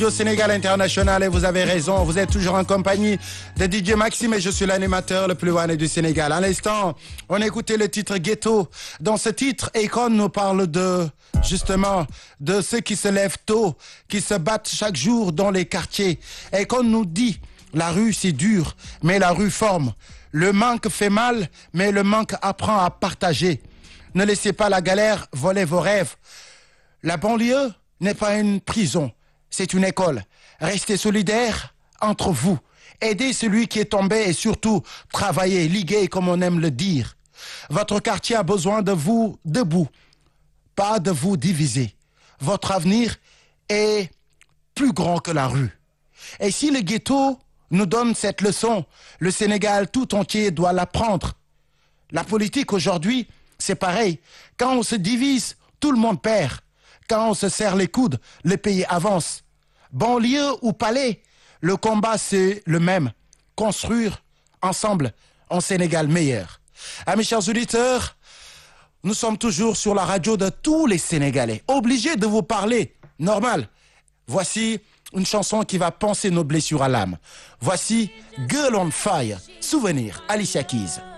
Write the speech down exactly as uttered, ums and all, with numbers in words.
Au Sénégal International, et vous avez raison, vous êtes toujours en compagnie de D J Maxime et je suis l'animateur le plus wanné du Sénégal. À l'instant, on écoutait le titre Ghetto. Dans ce titre, Akon nous parle de, justement, de ceux qui se lèvent tôt, qui se battent chaque jour dans les quartiers. Akon nous dit, la rue c'est dur, mais la rue forme. Le manque fait mal, mais le manque apprend à partager. Ne laissez pas la galère voler vos rêves. La banlieue n'est pas une prison. C'est une école. Restez solidaires entre vous. Aidez celui qui est tombé et surtout travaillez, liguez comme on aime le dire. Votre quartier a besoin de vous debout, pas de vous diviser. Votre avenir est plus grand que la rue. Et si le ghetto nous donne cette leçon, le Sénégal tout entier doit l'apprendre. La politique aujourd'hui, c'est pareil. Quand on se divise, tout le monde perd. Quand on se serre les coudes, le pays avance. Banlieue ou palais, le combat c'est le même. Construire ensemble un Sénégal meilleur. Amis chers auditeurs, nous sommes toujours sur la radio de tous les Sénégalais. Obligés de vous parler, normal. Voici une chanson qui va panser nos blessures à l'âme. Voici Girl on Fire, souvenir, Alicia Keys.